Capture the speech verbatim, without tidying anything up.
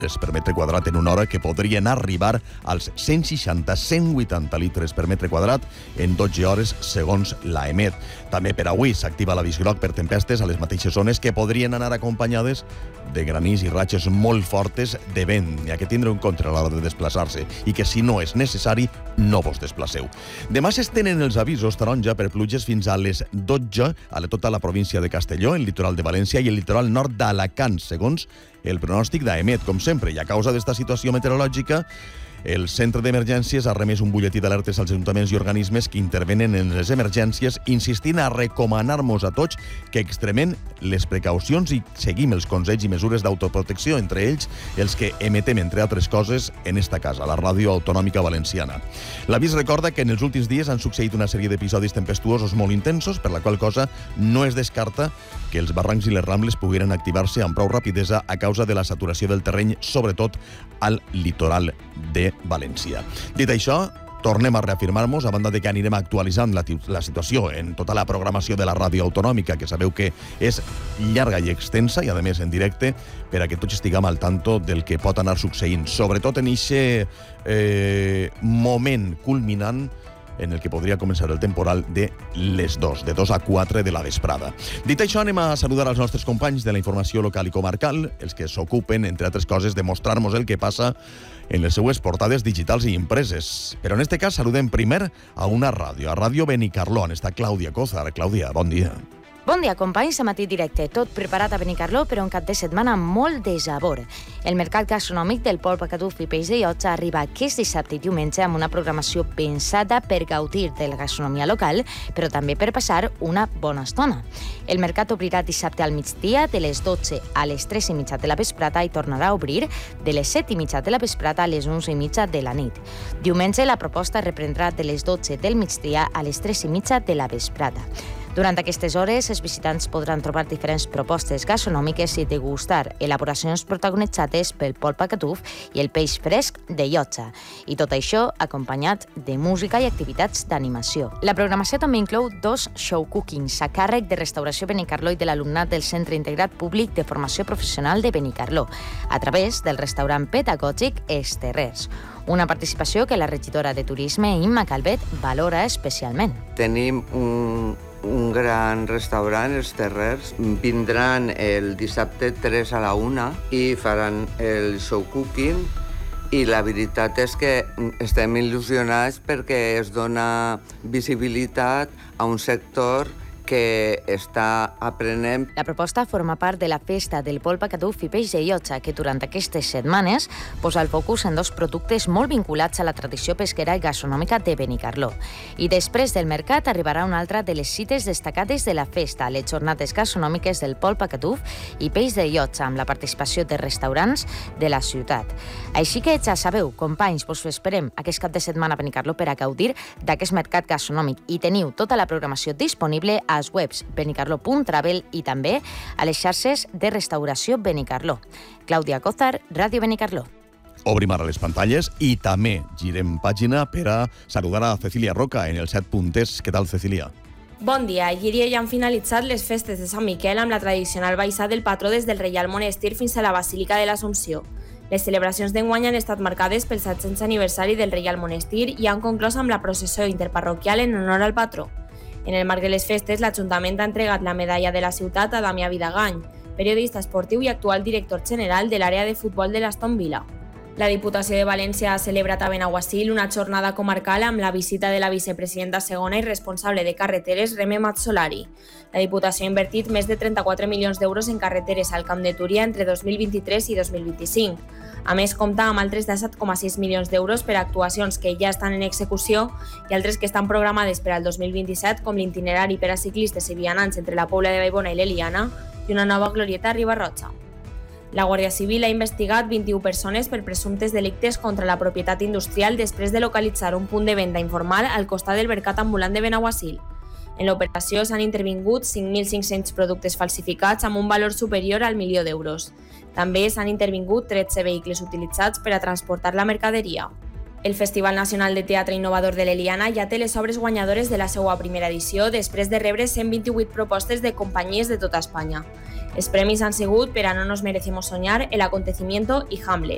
per metre quadrat en una hora, que podrien arribar als cent seixanta a cent vuitanta litres per metre quadrat en dotze hores, segons l'AEMET. També per avui s'activa l'avís groc per tempestes a les mateixes zones, que podrien anar acompanyades de granís i ratxes molt fortes de vent. Hi ha que tindre en compte a l'hora de desplaçar-se i que, si no és necessari, no vos desplaceu. Demà s'estenen els avisos taronja per pluges fins a les dotze a tota la província de Castelló, el litoral de València i el litoral nord d'Alacant, segons el pronòstic d'AEMET. Com sempre, i a causa d'esta situació meteorològica, el Centre d'Emergències ha remès un butlletí d'alertes als ajuntaments i organismes que intervenen en les emergències, insistint a recomanar-nos a tots que extremem les precaucions i seguim els consells i mesures d'autoprotecció, entre ells els que emetem, entre altres coses, en esta casa, la Ràdio Autonòmica Valenciana. L'avís recorda que en els últims dies han succeït una sèrie d'episodis tempestuosos molt intensos, per la qual cosa no es descarta que els barrancs i les rambles pogueren activar-se amb prou rapidesa a causa de la saturació del terreny, sobretot al litoral de València. Dit això, tornem a reafirmar-nos, a banda de que anirem actualitzant la, la situació en tota la programació de la Ràdio Autonòmica, que sabeu que és llarga i extensa, i a més en directe, per a que tots estiguem al tanto del que pot anar succeint, sobretot en aquest eh, moment culminant en el que podria començar el temporal de les dos, de dos a quatre de la vesprada. Dit això, anem a saludar els nostres companys de la informació local i comarcal, els que s'ocupen, entre altres coses, de mostrar-nos el que passa en les seues portades digitals i impreses. Però en este cas saludem primer a una ràdio, a Ràdio Benicarló, on està Clàudia Cózar. Clàudia, bon dia. Bon dia, companys, a Matí Directe. Tot preparat a Benicarló per un cap de setmana molt de sabor. El mercat gastronòmic del polp, catuf i peix de llotja arriba aquest dissabte i diumenge amb una programació pensada per gaudir de la gastronomia local, però també per passar una bona estona. El mercat obrirà dissabte al migdia de les dotze a les tres i mitja de la vesprada i tornarà a obrir de les set i mitja de la vesprada a les onze i mitja de la nit. Diumenge la proposta reprendrà de les dotze del migdia a les tres i mitja de la vesprada. Durant aquestes hores, els visitants podran trobar diferents propostes gastronòmiques i degustar elaboracions protagonitzades pel polp a catuf i el peix fresc de llotja. I tot això acompanyat de música i activitats d'animació. La programació també inclou dos show cookings a càrrec de Restauració Benicarló i de l'alumnat del Centre Integrat Públic de Formació Professional de Benicarló, a través del restaurant pedagògic Esterrers. Una participació que la regidora de Turisme, Imma Calvet, valora especialment. Tenim un... un gran restaurant, els Terrers. Vindran el dissabte tres a la una i faran el show cooking, i la veritat és que estem il·lusionats perquè es dona visibilitat a un sector que està aprenent. La proposta forma part de la festa del polp a catuf i peix de llotja, que durant aquestes setmanes posa el focus en dos productes molt vinculats a la tradició pesquera i gastronòmica de Benicarló. I després del mercat arribarà una altra de les cites destacades de la festa, les jornades gastronòmiques del polp a catuf i peix de llotja, amb la participació de restaurants de la ciutat. Així que ja sabeu, companys, vos esperem aquest cap de setmana a Benicarló per a gaudir d'aquest mercat gastronòmic, i teniu tota la programació disponible a als webs benicarló punt travel i també a les xarxes de restauració Benicarló. Clàudia Cózar, Ràdio Benicarló. Obrim ara les pantalles i també girem pàgina per a saludar a Cecília Roca en els set punters. Què tal, Cecília? Bon dia. Ahir ja han finalitzat les festes de Sant Miquel amb la tradicional baixada del patró des del Reial Monestir fins a la Basílica de l'Assumpció. Les celebracions d'enguany han estat marcades pel set-cents aniversari del Reial Monestir i han conclòs amb la processó interparroquial en honor al patró. En el marc de les festes, l'Ajuntament ha entregat la medalla de la ciutat a Damià Vidagany, periodista esportiu i actual director general de l'àrea de futbol de l'Aston Villa. La Diputació de València ha celebrat a Benaguasil una jornada comarcal amb la visita de la vicepresidenta segona i responsable de carreteres, Reme Mazzolari. La Diputació ha invertit més de trenta-quatre milions d'euros en carreteres al Camp de Túria entre dos mil vint-i-tres i dos mil vint-i-cinc. A més, compta amb altres disset coma sis milions d'euros per a actuacions que ja estan en execució i altres que estan programades per al dos mil vint-i-set, com l'itinerari per a ciclistes i vianants entre la Pobla de Vallbona i l'Eliana i una nova glorieta a Riba-roja. La Guàrdia Civil ha investigat vint-i-u persones per presumptes delictes contra la propietat industrial després de localitzar un punt de venda informal al costat del mercat ambulant de Benaguasil. En l'operació s'han intervingut cinc mil cinc-cents productes falsificats amb un valor superior al milió d'euros. També s'han intervingut tretze vehicles utilitzats per a transportar la mercaderia. El Festival Nacional de Teatre Innovador de l'Eliana ja té les obres guanyadores de la seva primera edició després de rebre cent vint-i-vuit propostes de companyies de tota Espanya. Els premis han sigut Per a no nos merecemos soñar, El acontecimiento i Hamlet.